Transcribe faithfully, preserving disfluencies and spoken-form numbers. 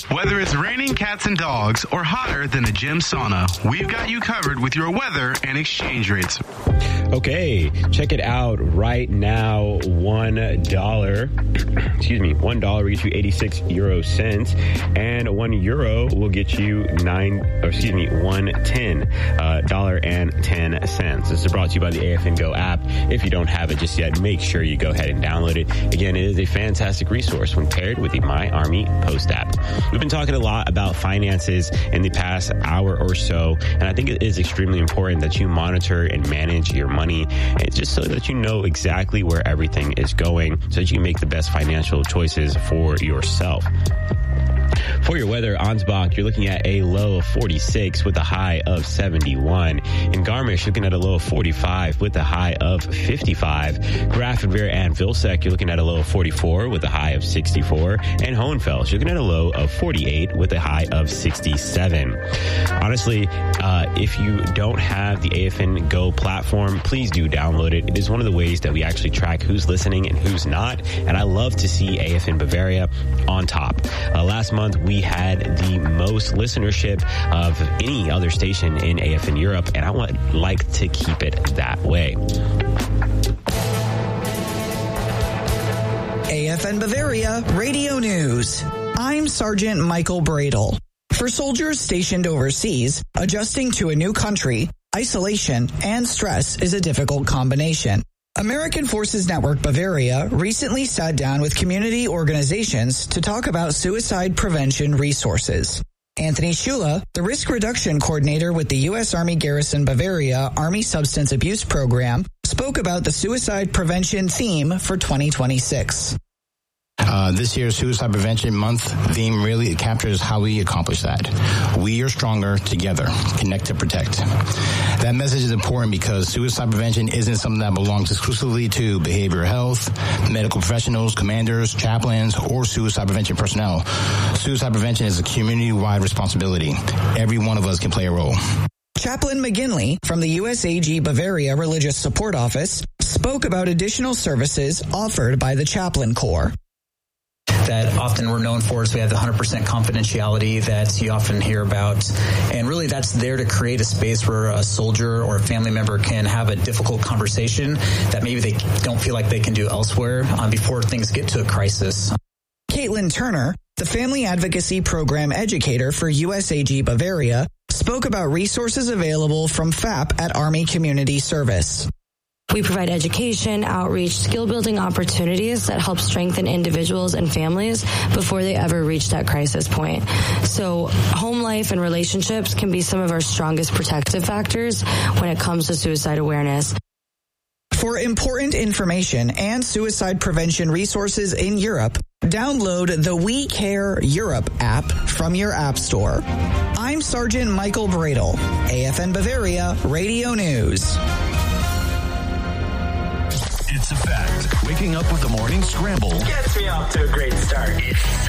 Whether it's raining cats and dogs or hotter than a gym sauna, we've got you covered with your weather and exchange rates. Okay, check it out right now. One dollar, excuse me, one dollar will get you eighty-six euro cents, and one euro will get you nine, or excuse me, one ten, uh, dollar and ten cents. This is brought to you by the A F N Go app. If you don't have it just yet, make sure you go ahead and download it. Again, it is a fantastic resource when paired with the My Army Post app. We've been talking a lot about finances in the past hour or so, and I think it is extremely important that you monitor and manage your money, and just so that you know exactly where everything is going, so that you can make the best financial choices for yourself. For your weather, Ansbach, you're looking at a low of forty-six with a high of seventy-one. In Garmisch, looking at a low of forty-five with a high of fifty-five. Grafenweer and Vilsek, you're looking at a low of forty-four with a high of sixty-four. And Hohenfels, you're looking at a low of forty-eight with a high of sixty-seven. Honestly, uh, if you don't have the A F N Go platform, please do download it. It is one of the ways that we actually track who's listening and who's not. And I love to see A F N Bavaria on top. Uh, last month, we had the most listenership of any other station in A F N Europe, and I would like to keep it that way. A F N Bavaria Radio News. I'm Sergeant Michael Bradle. For soldiers stationed overseas, adjusting to a new country, isolation, and stress is a difficult combination. American Forces Network Bavaria recently sat down with community organizations to talk about suicide prevention resources. Anthony Shula, the risk reduction coordinator with the U S Army Garrison Bavaria Army Substance Abuse Program, spoke about the suicide prevention theme for twenty twenty-six. Uh, this year's Suicide Prevention Month theme really captures how we accomplish that. We are stronger together. Connect to protect. That message is important because suicide prevention isn't something that belongs exclusively to behavioral health, medical professionals, commanders, chaplains, or suicide prevention personnel. Suicide prevention is a community-wide responsibility. Every one of us can play a role. Chaplain McGinley from the U S A G Bavaria Religious Support Office spoke about additional services offered by the Chaplain Corps. That often we're known for is we have the one hundred percent confidentiality that you often hear about. And really that's there to create a space where a soldier or a family member can have a difficult conversation that maybe they don't feel like they can do elsewhere uh, before things get to a crisis. Caitlin Turner, the Family Advocacy Program Educator for U S A G Bavaria, spoke about resources available from F A P at Army Community Service. We provide education, outreach, skill-building opportunities that help strengthen individuals and families before they ever reach that crisis point. So home life and relationships can be some of our strongest protective factors when it comes to suicide awareness. For important information and suicide prevention resources in Europe, download the We Care Europe app from your app store. I'm Sergeant Michael Bradle, A F N Bavaria Radio News. It's a fact. Waking up with the morning scramble gets me off to a great start. It's